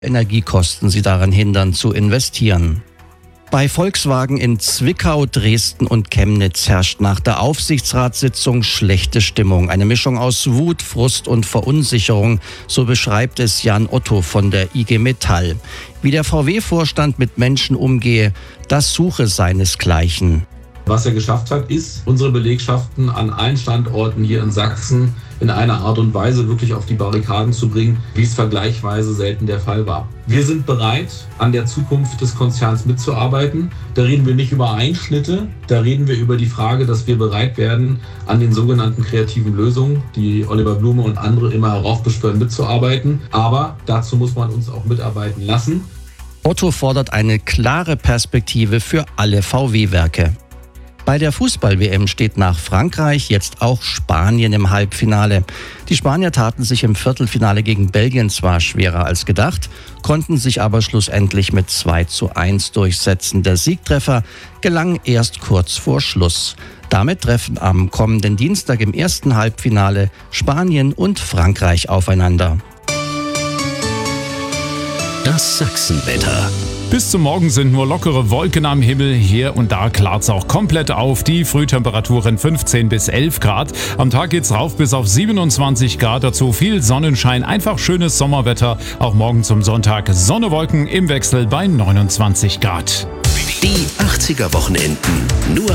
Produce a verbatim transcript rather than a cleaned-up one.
Energiekosten sie daran hindern, zu investieren. Bei Volkswagen in Zwickau, Dresden und Chemnitz herrscht nach der Aufsichtsratssitzung schlechte Stimmung. Eine Mischung aus Wut, Frust und Verunsicherung, so beschreibt es Jan Otto von der I G Metall. Wie der V W-Vorstand mit Menschen umgehe, das suche seinesgleichen. Was er geschafft hat, ist, unsere Belegschaften an allen Standorten hier in Sachsen in einer Art und Weise wirklich auf die Barrikaden zu bringen, wie es vergleichsweise selten der Fall war. Wir sind bereit, an der Zukunft des Konzerns mitzuarbeiten. Da reden wir nicht über Einschnitte, da reden wir über die Frage, dass wir bereit werden, an den sogenannten kreativen Lösungen, die Oliver Blume und andere immer heraufbeschwören, mitzuarbeiten. Aber dazu muss man uns auch mitarbeiten lassen. Otto fordert eine klare Perspektive für alle V W-Werke. Bei der Fußball-W M steht nach Frankreich jetzt auch Spanien im Halbfinale. Die Spanier taten sich im Viertelfinale gegen Belgien zwar schwerer als gedacht, konnten sich aber schlussendlich mit zwei zu eins durchsetzen. Der Siegtreffer gelang erst kurz vor Schluss. Damit treffen am kommenden Dienstag im ersten Halbfinale Spanien und Frankreich aufeinander. Das Sachsenwetter. Bis zum Morgen sind nur lockere Wolken am Himmel. Hier und da klart's auch komplett auf. Die Frühtemperaturen fünfzehn bis elf Grad. Am Tag geht's rauf bis auf siebenundzwanzig Grad. Dazu viel Sonnenschein, einfach schönes Sommerwetter. Auch morgen zum Sonntag Sonne, Wolken im Wechsel bei neunundzwanzig Grad. Die achtziger Wochenenden. Nur